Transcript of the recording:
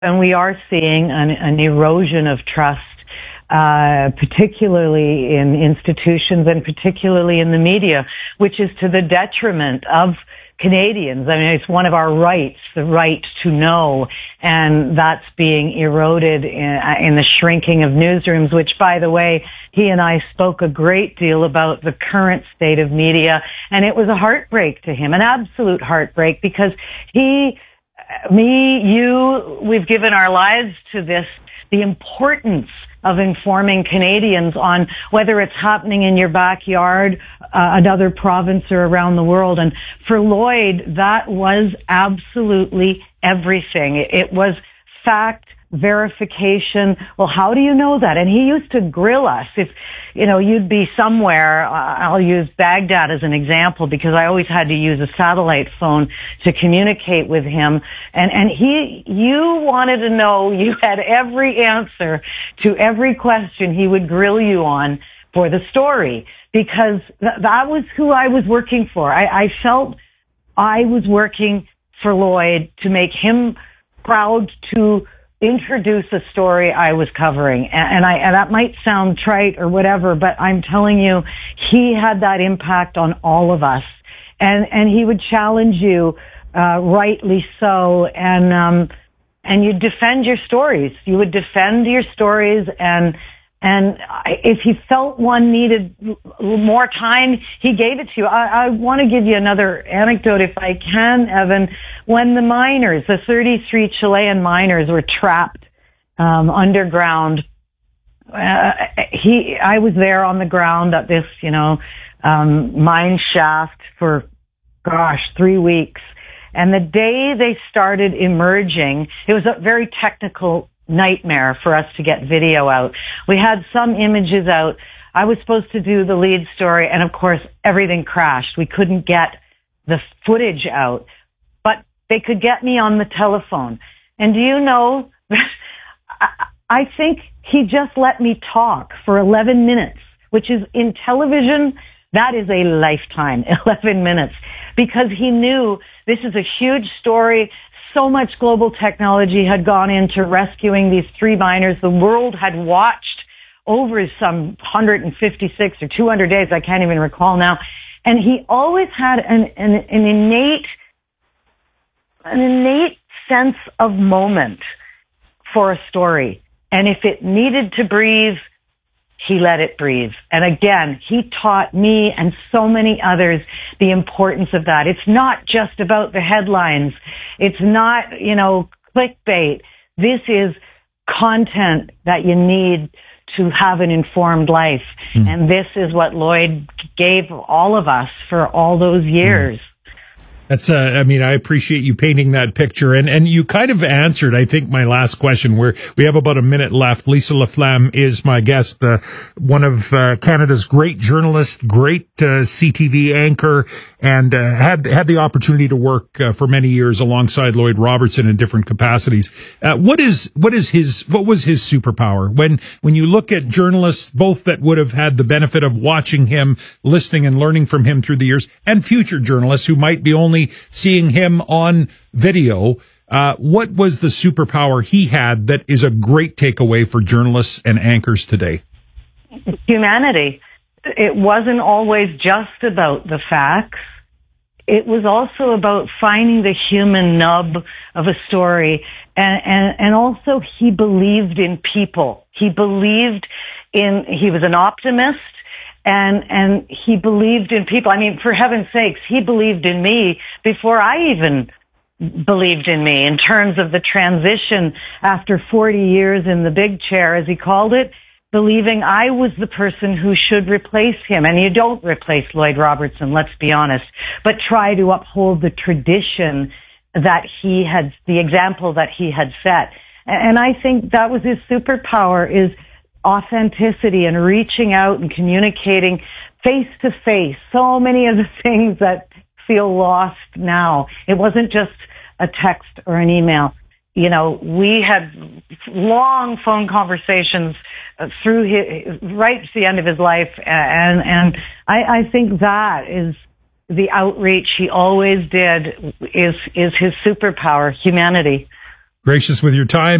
And we are seeing an erosion of trust, particularly in institutions and particularly in the media, which is to the detriment of Canadians. I mean, it's one of our rights, the right to know, and that's being eroded in the shrinking of newsrooms, which, by the way, he and I spoke a great deal about the current state of media, and it was a heartbreak to him, an absolute heartbreak, because we've given our lives to this, the importance of informing Canadians on whether it's happening in your backyard, another province, or around the world. And for Lloyd, that was absolutely everything. It was fact, verification. Well, how do you know that? And he used to grill us. If, you'd be somewhere, I'll use Baghdad as an example because I always had to use a satellite phone to communicate with him. And you wanted to know, you had every answer to every question he would grill you on for the story, because that was who I was working for. I felt I was working for Lloyd to make him proud to introduce a story I was covering. And that might sound trite or whatever, but I'm telling you, he had that impact on all of us. And he would challenge you, rightly so, and you'd defend your stories. You would defend your stories, and if he felt one needed more time, he gave it to you. I want to give you another anecdote if I can, Evan. When the 33 Chilean miners were trapped underground, I was there on the ground at this, mine shaft for, 3 weeks. And the day they started emerging, it was a very technical nightmare for us to get video out. We had some images out. I was supposed to do the lead story, and of course everything crashed. We couldn't get the footage out, but they could get me on the telephone. And do you know, I think he just let me talk for 11 minutes, which is, in television, that is a lifetime, 11 minutes, because he knew this is a huge story. So much global technology had gone into rescuing these 3 miners. The world had watched over some 156 or 200 days. I can't even recall now. And he always had an innate sense of moment for a story. And if it needed to breathe, he let it breathe. And again, he taught me and so many others the importance of that. It's not just about the headlines. It's not, clickbait. This is content that you need to have an informed life. And this is what Lloyd gave all of us for all those years. That's, I appreciate you painting that picture. And you kind of answered, I think, my last question, where we have about a minute left. Lisa Laflamme is my guest, one of Canada's great journalists, great CTV anchor, and had the opportunity to work for many years alongside Lloyd Robertson in different capacities. What was his superpower? When you look at journalists, both that would have had the benefit of watching him, listening and learning from him through the years, and future journalists who might be only seeing him on video, what was the superpower he had that is a great takeaway for journalists and anchors today? Humanity. It wasn't always just about the facts. It was also about finding the human nub of a story. And also he believed in people. He was an optimist. And he believed in people. I mean, for heaven's sakes, he believed in me before I even believed in me, in terms of the transition after 40 years in the big chair, as he called it, believing I was the person who should replace him. And you don't replace Lloyd Robertson, let's be honest, but try to uphold the tradition that the example that he had set. And I think that was his superpower, is authenticity and reaching out and communicating face to face. So many of the things that feel lost now. It wasn't just a text or an email. We had long phone conversations right to the end of his life. And I think that is the outreach he always did, is his superpower, humanity. Gracious with your time.